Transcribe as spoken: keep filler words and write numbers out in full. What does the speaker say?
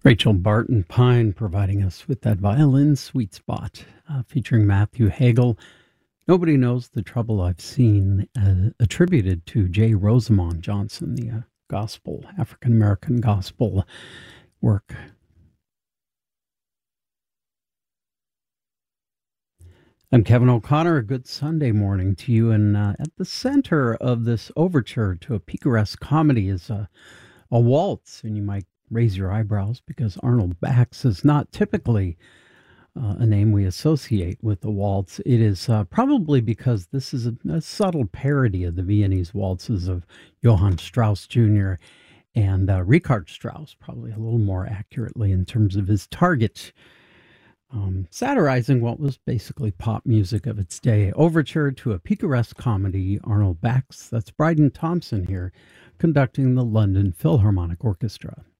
Rachel Barton Pine providing us with that violin sweet spot, uh, featuring Matthew Hagel. Nobody Knows the Trouble I've Seen, uh, attributed to J. Rosamond Johnson, the uh, gospel, African American gospel work. I'm Kevin O'Connor. A good Sunday morning to you. And uh, at the center of this overture to a picaresque comedy is a, a waltz. And you might raise your eyebrows because Arnold Bax is not typically uh, a name we associate with the waltz. It is uh, probably because this is a, a subtle parody of the Viennese waltzes of Johann Strauss Junior and uh, Richard Strauss, probably a little more accurately in terms of his target. Um, satirizing what was basically pop music of its day. Overture to a picaresque comedy, Arnold Bax. That's Bryden Thompson here, conducting the London Philharmonic Orchestra.